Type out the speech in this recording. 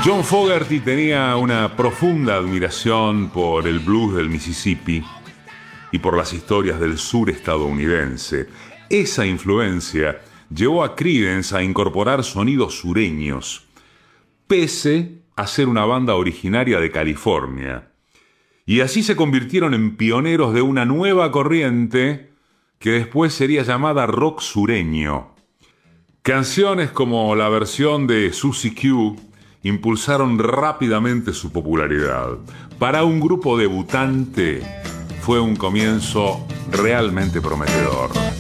John Fogerty tenía una profunda admiración por el blues del Mississippi y por las historias del sur estadounidense. Esa influencia llevó a Creedence a incorporar sonidos sureños, pese a ser una banda originaria de California. Y así se convirtieron en pioneros de una nueva corriente que después sería llamada rock sureño. Canciones como la versión de Susie Q impulsaron rápidamente su popularidad. Para un grupo debutante fue un comienzo realmente prometedor.